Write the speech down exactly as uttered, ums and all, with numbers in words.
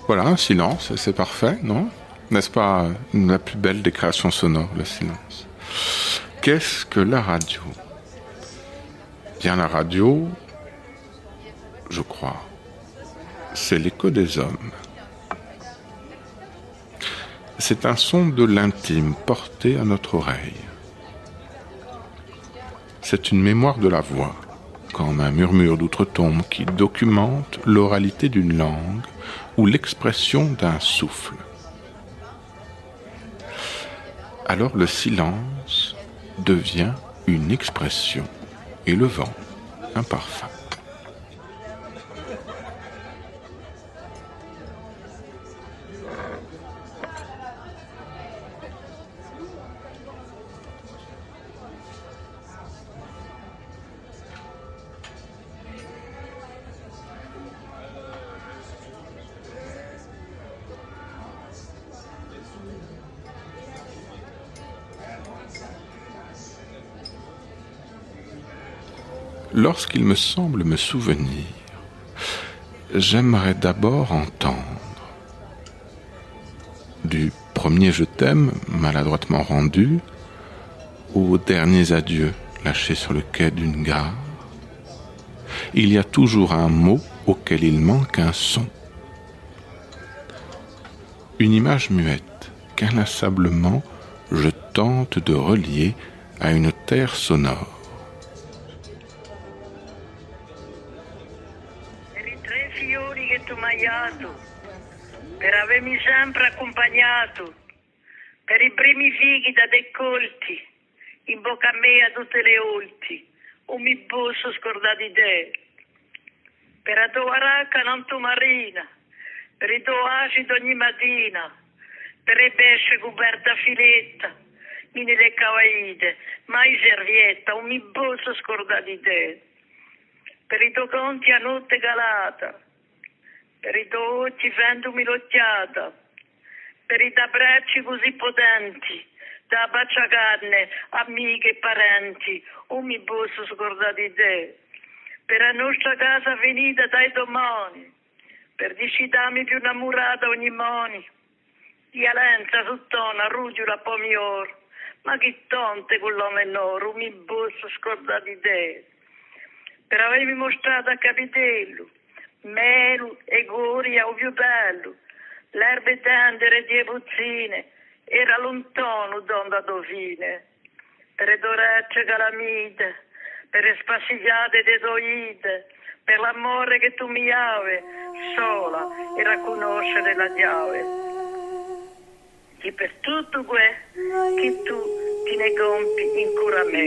Voilà, un silence, et c'est parfait, non? N'est-ce pas la plus belle des créations sonores, le silence? Qu'est-ce que la radio? Bien, la radio, je crois, c'est l'écho des hommes. C'est un son de l'intime porté à notre oreille. C'est une mémoire de la voix, comme un murmure d'outre-tombe qui documente l'oralité d'une langue ou l'expression d'un souffle. Alors le silence devient une expression et le vent un parfum. Lorsqu'il me semble me souvenir, j'aimerais d'abord entendre du premier je t'aime maladroitement rendu aux derniers adieux lâchés sur le quai d'une gare. Il y a toujours un mot auquel il manque un son. Une image muette qu'inlassablement je tente de relier à une terre sonore. Fiori che tu m'hai dato, per avermi sempre accompagnato, per i primi fighi da deccolti, in bocca a me a tutte le olti, o mi posso scordare di te, per la tua racca non tu marina, per il tuo acido ogni mattina, per le pesce coperte a filetta, mini le cavaide, mai servietta, o mi posso scordare di te, per i tuoi conti a notte calata, per i tuoi occhi vendomi l'occhiata, per i tuoi bracci così potenti, da baciacarne, amiche e parenti, o mi posso scordare di te, per la nostra casa finita dai domani, per decidarmi più innamorata ogni mani, di Alenza, Suttona, Ruggiola, Pomior, ma che tonte con l'uomo nero, mi posso scordare di te, per avermi mostrato a capitello, melo e goria o più bello, l'erbe tendere di puzzine, era lontano donda dovine, per le orecchie calamite, per le spassigliate de toite, per l'amore che tu mi ave, sola era conoscere la chiave. E per tutto quel che tu ti ne compi in cura me.